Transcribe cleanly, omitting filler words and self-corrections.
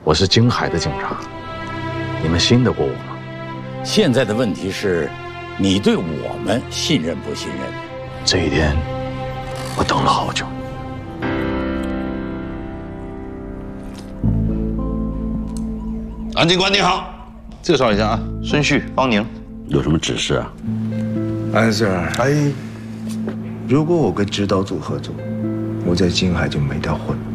我是京海的警察，你们信得过我吗？ 现在的问题是，你对我们信任不信任？ 这一天，我等了好久。 安警官你好，介绍一下啊，孙旭、方宁， 有什么指示啊？ 安 Sir， 如果我跟指导组合作，我在京海就没得混。